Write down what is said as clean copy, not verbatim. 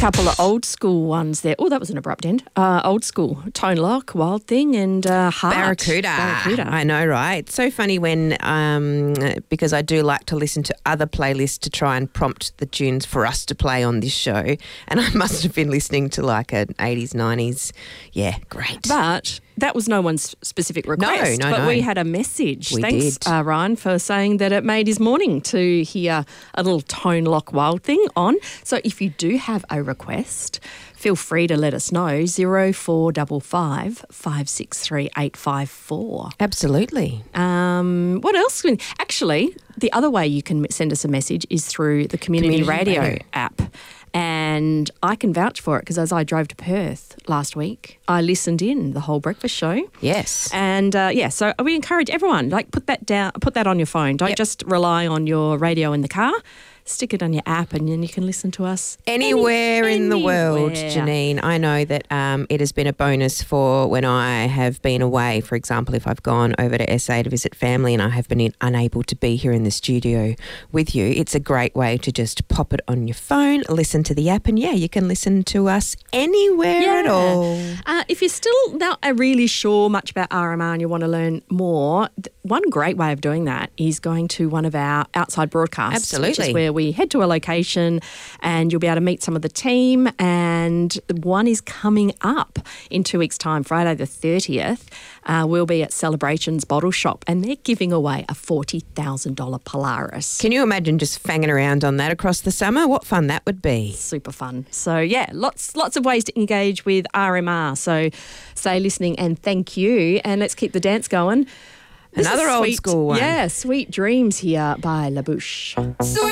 couple of old school ones there. Oh, that was an abrupt end. Old school. Tone Lock, Wild Thing, and Heart. Barracuda. I know, right? It's so funny when, because I do like to listen to other playlists to try and prompt the tunes for us to play on this show. And I must have been listening to like an 80s, 90s. Yeah, great. But that was no one's specific request. No. But we had a message. We Thanks, did. Ryan, for saying that it made his morning to hear a little Tone Lock Wild Thing on. So if you do have a request, feel free to let us know. 0455 563 854. Absolutely. What else? Actually, the other way you can send us a message is through the Community Radio app. And I can vouch for it because as I drove to Perth last week, I listened in the whole breakfast show. Yes. And so we encourage everyone, put that on your phone. Don't just rely on your radio in the car. Stick it on your app and then you can listen to us anywhere in the world, Janine. I know that it has been a bonus for when I have been away. For example, if I've gone over to SA to visit family and I have been unable to be here in the studio with you, it's a great way to just pop it on your phone, listen to the app, and you can listen to us anywhere at all. If you're still not really sure much about RMR and you want to learn more, one great way of doing that is going to one of our outside broadcasts. Absolutely. Which is where we head to a location and you'll be able to meet some of the team, and one is coming up in 2 weeks' time, Friday the 30th. We'll be at Celebrations Bottle Shop and they're giving away a $40,000 Polaris. Can you imagine just fanging around on that across the summer? What fun that would be. Super fun. So, lots of ways to engage with RMR. So stay listening and thank you, and let's keep the dance going. Another old school one. Yeah, Sweet Dreams here by La Bouche. Sweet